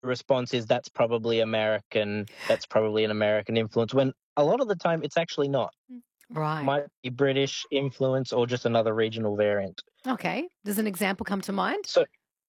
response is that's probably American. That's probably an American influence. When a lot of the time it's actually not. Right. Might be British influence or just another regional variant. Okay. Does an example come to mind? So,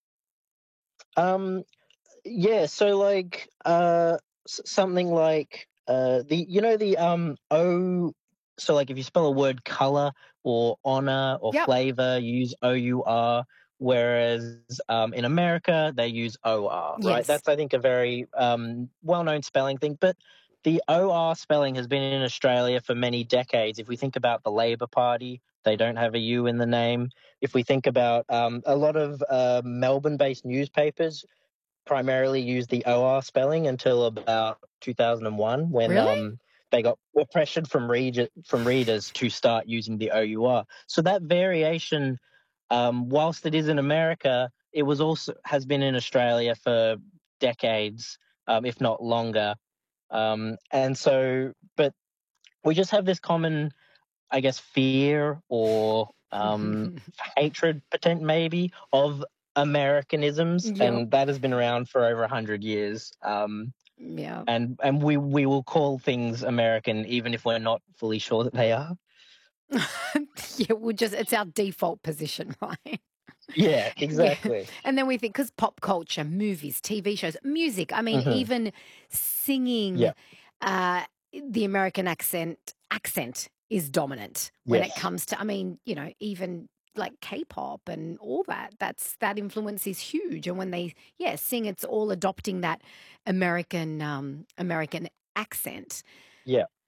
um, yeah, so like something like the the O, so like if you spell a word color or honor or Yep. flavor, you use OUR, whereas in America they use OR, right? Yes. That's I think a very well-known spelling thing, but the OR spelling has been in Australia for many decades. If we think about the Labor Party, they don't have a U in the name. If we think about a lot of Melbourne-based newspapers, primarily used the OR spelling until about 2001 when Really? they got were pressured from readers to start using the OUR. So that variation, whilst it is in America, it was also has been in Australia for decades, if not longer. And so, but we just have this common, I guess, fear or hatred, maybe, of Americanisms, Yep. and that has been around for over 100 years. Yeah. And we will call things American even if we're not fully sure that they are. Yeah, we'll just it's our default position, right? Yeah, Yeah, exactly. and then we think because pop culture, movies, TV shows, music, I mean, Hmm. even singing, Yeah. uh, the American accent is dominant when it Yes. comes to I mean, even like K-pop and all that, that influence is huge, and when they, yeah, sing, it's all adopting that American accent. Yeah.